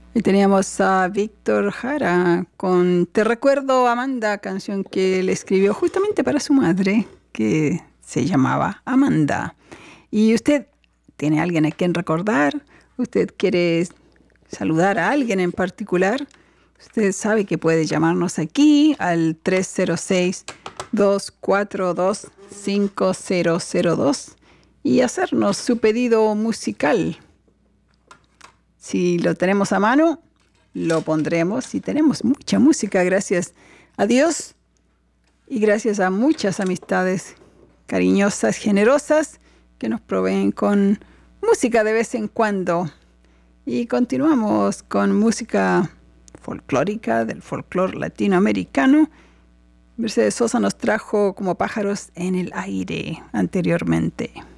Y teníamos a Víctor Jara con Te recuerdo, Amanda, canción que le escribió justamente para su madre, que se llamaba Amanda. ¿Y usted tiene a alguien a quien recordar? ¿Usted quiere saludar a alguien en particular? Usted sabe que puede llamarnos aquí al 306-242-5002 y hacernos su pedido musical. Si lo tenemos a mano, lo pondremos y tenemos mucha música, gracias a Dios y gracias a muchas amistades cariñosas, generosas, que nos proveen con música de vez en cuando. Y continuamos con música folclórica del folclore latinoamericano. Mercedes Sosa nos trajo Como pájaros en el aire anteriormente.